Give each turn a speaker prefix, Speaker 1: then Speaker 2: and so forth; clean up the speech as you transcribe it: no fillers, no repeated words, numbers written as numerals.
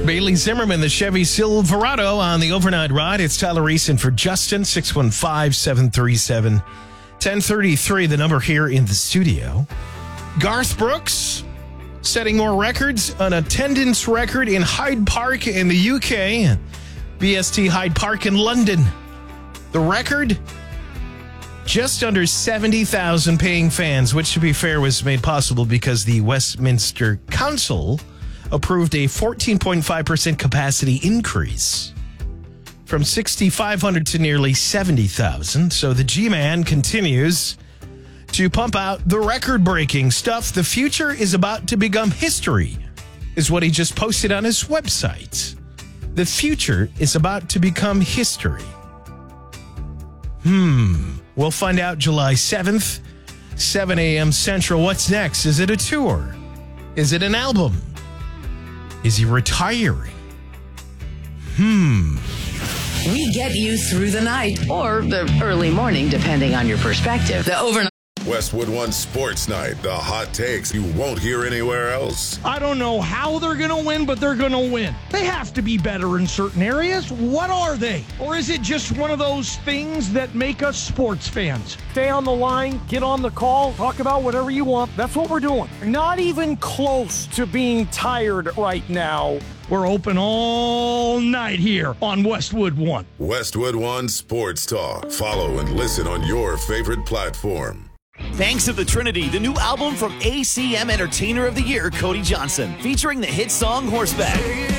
Speaker 1: Bailey Zimmerman, the Chevy Silverado on the overnight ride. It's Tyler Eason for Justin, 615-737-1033, the number here in the studio. Garth Brooks setting more records, an attendance record in Hyde Park in the UK, BST Hyde Park in London. The record, just under 70,000 paying fans, which, to be fair, was made possible because the Westminster Council approved a 14.5% capacity increase from 6,500 to nearly 70,000. So the G-Man continues to pump out the record-breaking stuff. The future is about to become history, is what he just posted on his website. The future is about to become history. We'll find out July 7th, 7 a.m. Central. What's next? Is it a tour? Is it an album? Is he retiring?
Speaker 2: We get you through the night or the early morning, depending on your perspective. The overnight.
Speaker 3: Westwood One Sports Night. The hot takes you won't hear anywhere else.
Speaker 4: I don't know how they're going to win, but they're going to win. They have to be better in certain areas. What are they? Or is it just one of those things that make us sports fans? Stay on the line, get on the call, talk about whatever you want. That's what we're doing. Not even close to being tired right now. We're open all night here on Westwood One.
Speaker 3: Westwood One Sports Talk. Follow and listen on your favorite platform.
Speaker 5: Banks of the Trinity, the new album from ACM Entertainer of the Year, Cody Johnson, featuring the hit song Horseback.